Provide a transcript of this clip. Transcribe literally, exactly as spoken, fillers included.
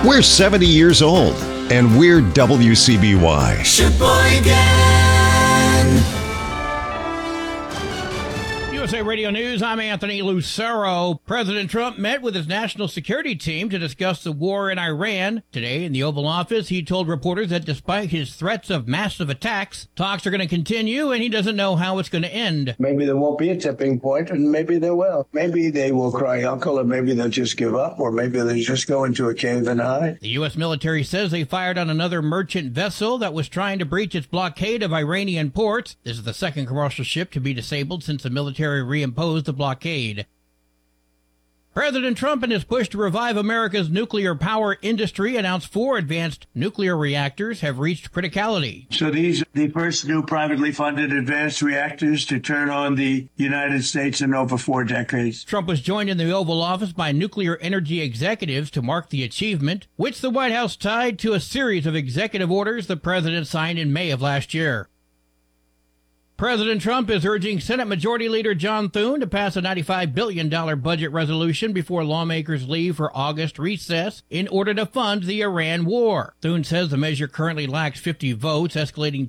We're seventy years old, and we're W C B Y. Sheboygan. U S A Radio News, I'm Anthony Lucero. President Trump met with his national security team to discuss the war in Iran. Today, in the Oval Office, he told reporters that despite his threats of massive attacks, talks are going to continue, and he doesn't know how it's going to end. Maybe there won't be a tipping point, and maybe there will. Maybe they will cry uncle, or maybe they'll just give up, or maybe they'll just go into a cave and hide. The U S military says they fired on another merchant vessel that was trying to breach its blockade of Iranian ports. This is the second commercial ship to be disabled since the military reimposed the blockade. President Trump, in his push to revive America's nuclear power industry, announced four advanced nuclear reactors have reached criticality. So these are the first new privately funded advanced reactors to turn on the United States in over four decades. Trump was joined in the Oval Office by nuclear energy executives to mark the achievement, which the White House tied to a series of executive orders the president signed in May of last year. President Trump is urging Senate Majority Leader John Thune to pass a ninety-five billion dollars budget resolution before lawmakers leave for August recess in order to fund the Iran war. Thune says the measure currently lacks fifty votes, escalating